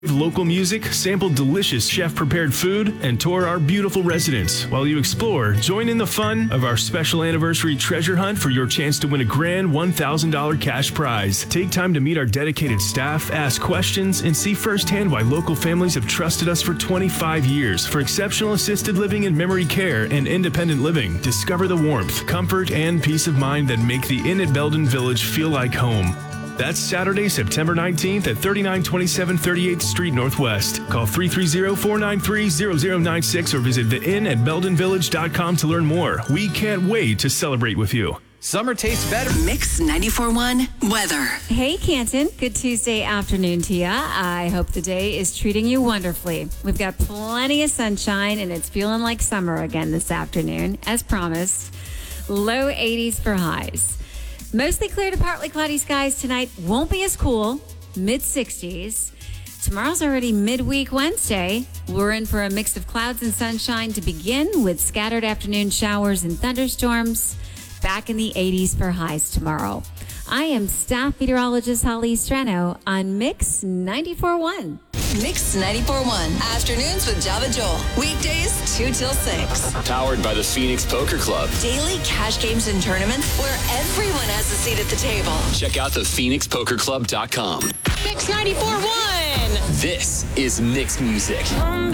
Local music, sampled delicious chef-prepared food, and tour our beautiful residence. While you explore, join in the fun of our special anniversary treasure hunt for your chance to win a grand $1,000 cash prize. Take time to meet our dedicated staff, ask questions, and see firsthand why local families have trusted us for 25 years for exceptional assisted living and memory care and independent living. Discover the warmth, comfort, and peace of mind that make the Inn at Belden Village feel like home. That's Saturday, September 19th at 3927 38th Street Northwest. Call 330-493-0096 or visit theinnatbeldenvillage.com to learn more. We can't wait to celebrate with you. Summer tastes better. Mix 94.1 weather. Hey, Canton. Good Tuesday afternoon to ya. I hope the day is treating you wonderfully. We've got plenty of sunshine, and it's feeling like summer again this afternoon, as promised. Low 80s for highs. Mostly clear to partly cloudy skies tonight. Won't be as cool. Mid-60s. Tomorrow's already midweek Wednesday. We're in for a mix of clouds and sunshine to begin with scattered afternoon showers and thunderstorms. Back in the 80s for highs tomorrow. I am staff meteorologist Holly Strano on Mix 94.1. Mix 94.1 afternoons with Java Joel. Weekdays 2 till 6. Powered by the Phoenix Poker Club. Daily cash games and tournaments where everyone has a seat at the table. Check out the PhoenixPokerClub.com. Mix 94.1. This is Mixed Music.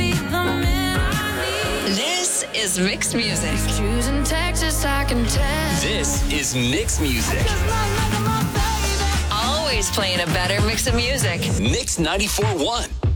This is Mixed Music. Choosing Texas, I can tell. This is Mixed Music. Always playing a better mix of music. Mix 94.1.